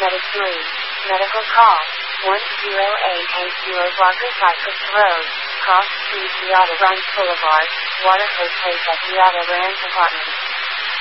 Medically. Medical call. 10880 Blocker Cypress Road. Cross Street Viata Runs Boulevard. Water Place at Viata Ranch Apartments.